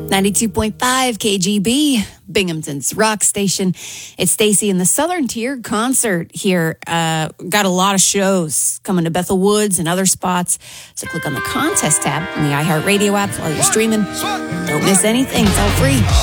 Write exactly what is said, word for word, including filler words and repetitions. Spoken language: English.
ninety-two point five K G B, Binghamton's rock station. It's Stacy in the Southern Tier concert here. Uh, got a lot of shows coming to Bethel Woods and other spots. So click on the contest tab in the iHeartRadio app while you're streaming. Don't miss anything. It's all free.